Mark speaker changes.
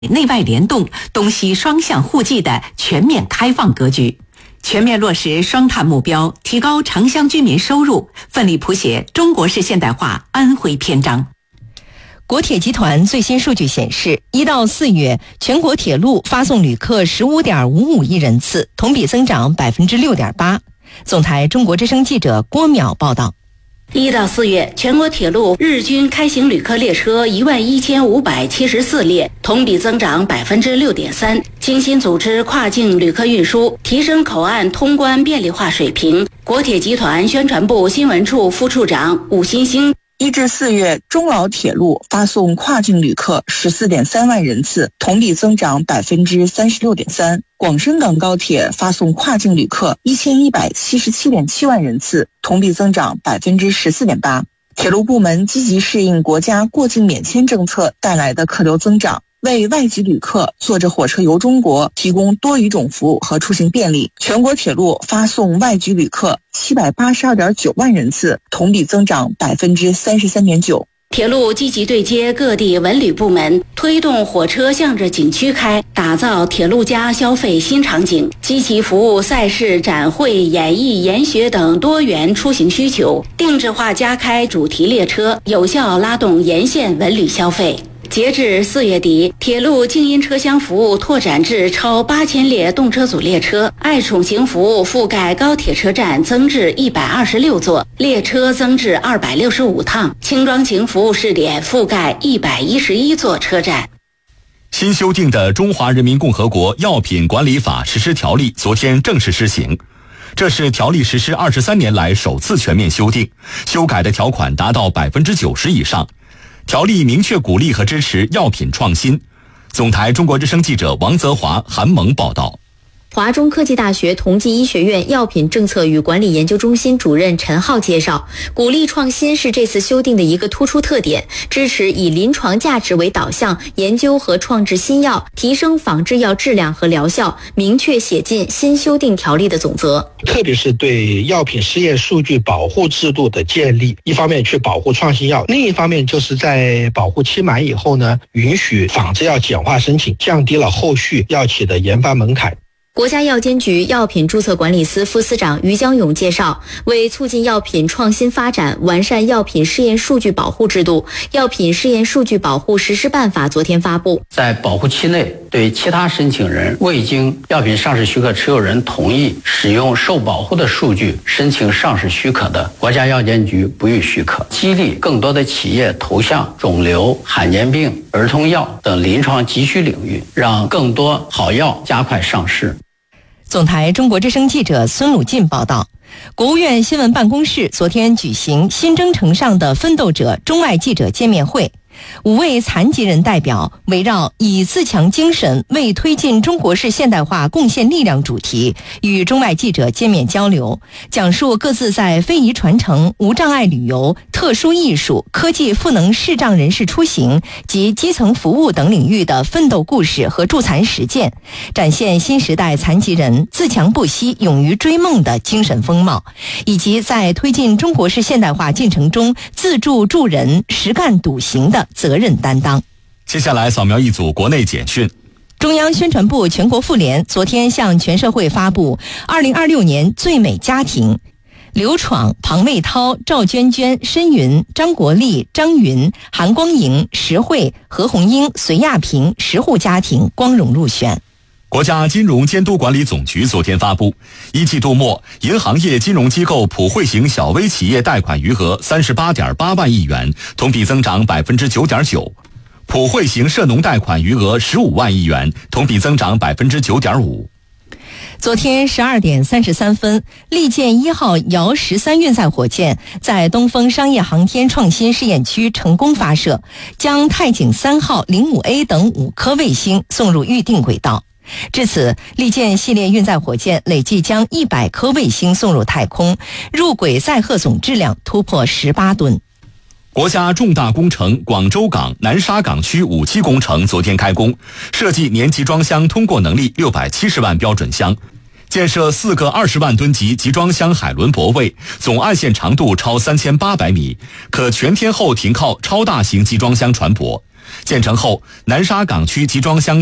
Speaker 1: 内外联动、东西双向互济的全面开放格局，全面落实双碳目标，提高城乡居民收入，奋力谱写中国式现代化安徽篇章。
Speaker 2: 国铁集团最新数据显示，1到4月全国铁路发送旅客 15.55 亿人次，同比增长 6.8%。总台中国之声记者郭淼报道。
Speaker 3: 1到4月，全国铁路日均开行旅客列车11574列，同比增长 6.3%， 精心组织跨境旅客运输，提升口岸通关便利化水平。国铁集团宣传部新闻处副处长武新兴
Speaker 4: 1至4月，中老铁路发送跨境旅客 14.3万人次，同比增长 36.3%。广深港高铁发送跨境旅客 1177.7 万人次，同比增长 14.8%。铁路部门积极适应国家过境免签政策带来的客流增长，为外籍旅客坐着火车游中国提供多语种服务和出行便利。全国铁路发送外籍旅客 782.9 万人次，同比增长 33.9%。
Speaker 3: 铁路积极对接各地文旅部门，推动火车向着景区开，打造铁路加消费新场景，积极服务赛事、展会、演艺、研学等多元出行需求，定制化加开主题列车，有效拉动沿线文旅消费。截至4月底，铁路静音车厢服务拓展至超8000列动车组列车，爱宠型服务覆盖高铁车站增至126座，列车增至265趟，轻装型服务试点覆盖111座车站。
Speaker 5: 新修订的《中华人民共和国药品管理法实施条例》昨天正式施行，这是条例实施23年来首次全面修订，修改的条款达到 90% 以上。条例明确鼓励和支持药品创新。总台中国之声记者王泽华、韩萌报道。
Speaker 6: 华中科技大学同济医学院药品政策与管理研究中心主任陈浩介绍，鼓励创新是这次修订的一个突出特点，支持以临床价值为导向研究和创制新药，提升仿制药质量和疗效，明确写进新修订条例的总则。
Speaker 7: 特别是对药品试验数据保护制度的建立，一方面去保护创新药，另一方面就是在保护期满以后呢，允许仿制药简化申请，降低了后续药企的研发门槛。
Speaker 6: 国家药监局药品注册管理司副司长于江勇介绍，为促进药品创新发展，完善药品试验数据保护制度，药品试验数据保护实施办法昨天发布。
Speaker 8: 在保护期内，对其他申请人未经药品上市许可持有人同意使用受保护的数据申请上市许可的，国家药监局不予许可，激励更多的企业投向肿瘤、罕见病、儿童药等临床急需领域，让更多好药加快上市。
Speaker 2: 总台中国之声记者孙鲁进报道，国务院新闻办公室昨天举行新征程上的奋斗者中外记者见面会，5位残疾人代表围绕以自强精神为推进中国式现代化贡献力量主题，与中外记者见面交流，讲述各自在非遗传承、无障碍旅游、特殊艺术、科技赋能视障人士出行及基层服务等领域的奋斗故事和助残实践，展现新时代残疾人自强不息、勇于追梦的精神风貌，以及在推进中国式现代化进程中自助助人、实干笃行的责任担当。
Speaker 5: 接下来扫描一组国内简讯。
Speaker 2: 中央宣传部全国妇联昨天向全社会发布2026年最美家庭，刘闯、庞卫涛、赵娟娟、申云、张国立、张云、韩光莹、石慧、何红英、隋亚平10户家庭光荣入选。
Speaker 5: 国家金融监督管理总局昨天发布，1季度末，银行业金融机构普惠型小微企业贷款余额 38.8 万亿元，同比增长 9.9%。普惠型涉农贷款余额15万亿元，同比增长 9.5%。
Speaker 2: 昨天12点33分，利剑1号遥13运载火箭在东风商业航天创新试验区成功发射，将太井3号、05A 等5颗卫星送入预定轨道。至此，利剑系列运载火箭累计将100颗卫星送入太空，入轨载荷总质量突破18吨。
Speaker 5: 国家重大工程广州港南沙港区5期工程昨天开工，设计年集装箱通过能力670万标准箱，建设4个20万吨级集装箱海轮泊位，总岸线长度超3800米，可全天候停靠超大型集装箱船舶。 建成后，南沙港区集装箱